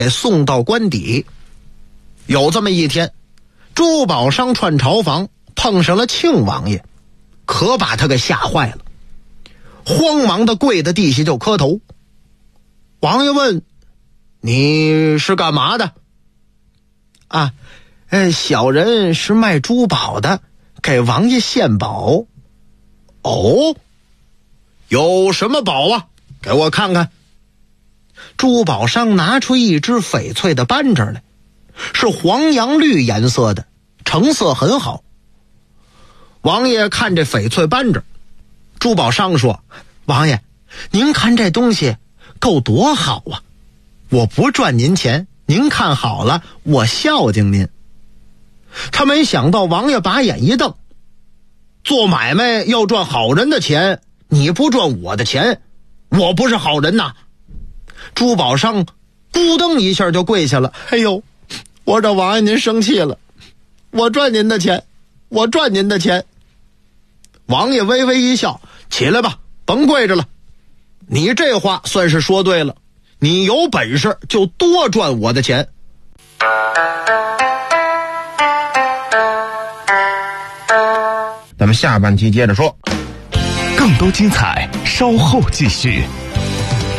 给送到官邸。有这么一天，珠宝商串朝房碰上了庆王爷，可把他给吓坏了，慌忙的跪在地下就磕头。王爷问：你是干嘛的？啊，小人是卖珠宝的，给王爷献宝。哦，有什么宝啊？给我看看。珠宝商拿出一只翡翠的扳指来，是黄杨绿颜色的，成色很好。王爷看这翡翠扳指，珠宝商说：王爷，您看这东西够多好啊，我不赚您钱，您看好了，我孝敬您。他没想到王爷把眼一瞪，做买卖要赚好人的钱，你不赚我的钱，我不是好人呐。珠宝商咕噔一下就跪下了。哎呦，我这王爷您生气了，我赚您的钱，我赚您的钱。王爷微微一笑，起来吧，甭跪着了，你这话算是说对了，你有本事就多赚我的钱。 咱们下半期接着说， 更多精彩稍后继续。